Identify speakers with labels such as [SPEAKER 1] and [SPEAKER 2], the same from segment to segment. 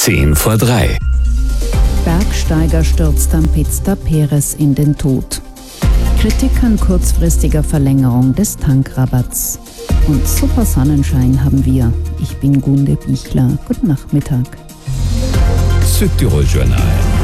[SPEAKER 1] 2:10.
[SPEAKER 2] Bergsteiger stürzt am Pizta Perez in den Tod. Kritik an kurzfristiger Verlängerung des Tankrabatts. Und super Sonnenschein haben wir. Ich bin Gunde Bichler. Guten Nachmittag.
[SPEAKER 1] Südtirol-Journal.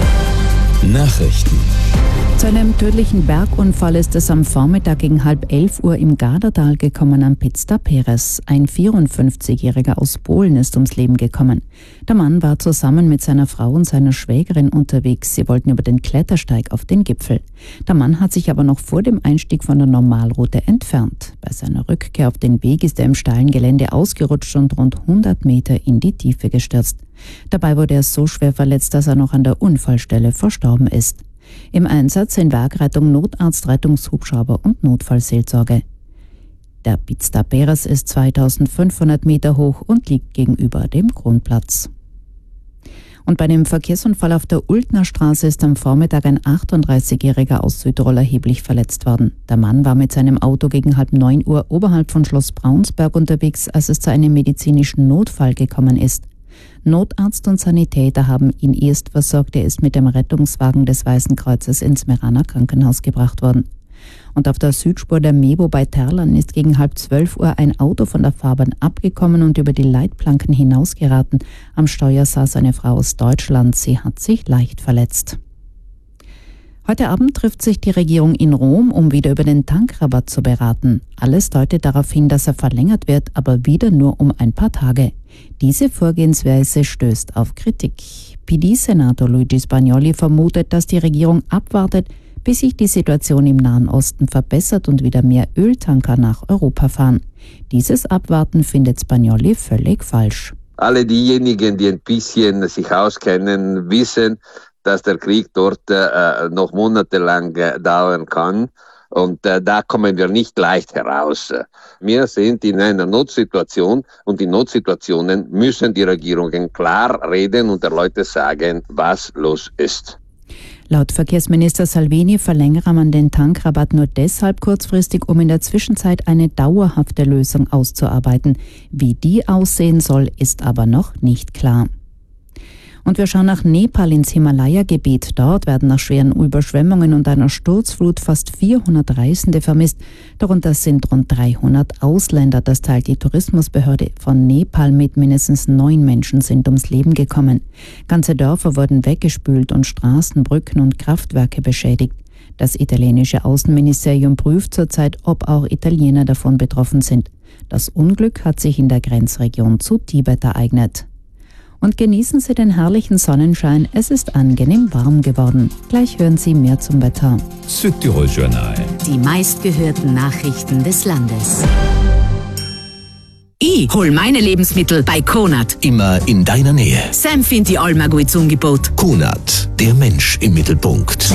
[SPEAKER 1] Nachrichten.
[SPEAKER 2] Zu einem tödlichen Bergunfall ist es am Vormittag gegen 10:30 im Gardatal gekommen am Pizta Perez. Ein 54-Jähriger aus Polen ist ums Leben gekommen. Der Mann war zusammen mit seiner Frau und seiner Schwägerin unterwegs. Sie wollten über den Klettersteig auf den Gipfel. Der Mann hat sich aber noch vor dem Einstieg von der Normalroute entfernt. Bei seiner Rückkehr auf den Weg ist er im steilen Gelände ausgerutscht und rund 100 Meter in die Tiefe gestürzt. Dabei wurde er so schwer verletzt, dass er noch an der Unfallstelle verstorben ist. Im Einsatz sind Bergrettung, Notarzt, Rettungshubschrauber und Notfallseelsorge. Der Pizta Perez ist 2500 Meter hoch und liegt gegenüber dem Kronplatz. Und bei dem Verkehrsunfall auf der Ultner Straße ist am Vormittag ein 38-Jähriger aus Südtirol erheblich verletzt worden. Der Mann war mit seinem Auto gegen 8:30 oberhalb von Schloss Braunsberg unterwegs, als es zu einem medizinischen Notfall gekommen ist. Notarzt und Sanitäter haben ihn erst versorgt. Er ist mit dem Rettungswagen des Weißen Kreuzes ins Meraner Krankenhaus gebracht worden. Und auf der Südspur der Mebo bei Terlan ist gegen 11:30 ein Auto von der Fahrbahn abgekommen und über die Leitplanken hinausgeraten. Am Steuer saß eine Frau aus Deutschland. Sie hat sich leicht verletzt. Heute Abend trifft sich die Regierung in Rom, um wieder über den Tankrabatt zu beraten. Alles deutet darauf hin, dass er verlängert wird, aber wieder nur um ein paar Tage. Diese Vorgehensweise stößt auf Kritik. PD-Senator Luigi Spagnoli vermutet, dass die Regierung abwartet, bis sich die Situation im Nahen Osten verbessert und wieder mehr Öltanker nach Europa fahren. Dieses Abwarten findet Spagnoli völlig falsch.
[SPEAKER 3] Alle diejenigen, die ein bisschen sich auskennen, wissen, dass der Krieg dort noch monatelang dauern kann. Und da kommen wir nicht leicht heraus. Wir sind in einer Notsituation und in Notsituationen müssen die Regierungen klar reden und der Leute sagen, was los ist.
[SPEAKER 2] Laut Verkehrsminister Salvini verlängere man den Tankrabatt nur deshalb kurzfristig, um in der Zwischenzeit eine dauerhafte Lösung auszuarbeiten. Wie die aussehen soll, ist aber noch nicht klar. Und wir schauen nach Nepal ins Himalaya-Gebiet. Dort werden nach schweren Überschwemmungen und einer Sturzflut fast 400 Reisende vermisst. Darunter sind rund 300 Ausländer. Das teilt die Tourismusbehörde von Nepal mit. Mindestens 9 Menschen sind ums Leben gekommen. Ganze Dörfer wurden weggespült und Straßen, Brücken und Kraftwerke beschädigt. Das italienische Außenministerium prüft zurzeit, ob auch Italiener davon betroffen sind. Das Unglück hat sich in der Grenzregion zu Tibet ereignet. Und genießen Sie den herrlichen Sonnenschein. Es ist angenehm warm geworden. Gleich hören Sie mehr zum Wetter.
[SPEAKER 1] Südtirol-Journal.
[SPEAKER 4] Die meistgehörten Nachrichten des Landes. Ich hol meine Lebensmittel bei Konad.
[SPEAKER 5] Immer in deiner Nähe.
[SPEAKER 4] Sam findet die Alma gut Angebot.
[SPEAKER 5] Konad, der Mensch im Mittelpunkt.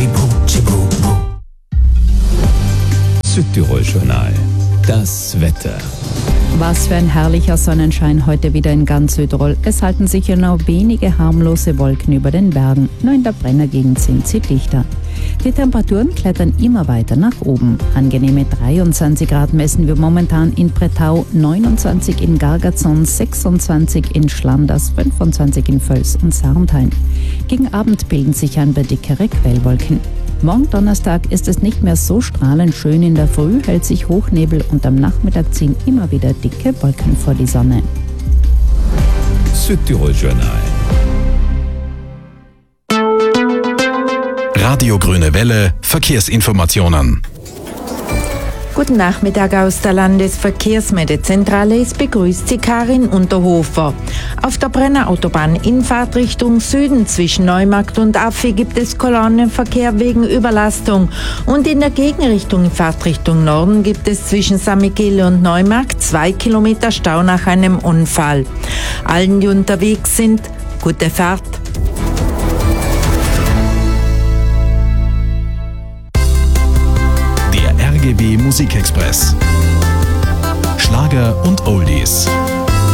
[SPEAKER 1] Südtirol-Journal. Das Wetter.
[SPEAKER 2] Was für ein herrlicher Sonnenschein heute wieder in ganz Südtirol. Es halten sich ja nur wenige harmlose Wolken über den Bergen. Nur in der Brennergegend sind sie dichter. Die Temperaturen klettern immer weiter nach oben. Angenehme 23 Grad messen wir momentan in Bretau, 29 in Gargazon, 26 in Schlanders, 25 in Völs und Sarnthein. Gegen Abend bilden sich ein paar dickere Quellwolken. Morgen Donnerstag ist es nicht mehr so strahlend schön. In der Früh hält sich Hochnebel und am Nachmittag ziehen immer wieder dicke Wolken vor die Sonne.
[SPEAKER 1] Südtirol-Journal.
[SPEAKER 5] Radio Grüne Welle, Verkehrsinformationen.
[SPEAKER 6] Guten Nachmittag aus der Landesverkehrsmeldezentrale. Es begrüßt Sie Karin Unterhofer. Auf der Brenner Autobahn in Fahrtrichtung Süden zwischen Neumarkt und Affi gibt es Kolonnenverkehr wegen Überlastung. Und in der Gegenrichtung in Fahrtrichtung Norden gibt es zwischen San Michele und Neumarkt 2 Kilometer Stau nach einem Unfall. Allen, die unterwegs sind, gute Fahrt.
[SPEAKER 5] RGW Musikexpress. Schlager und Oldies.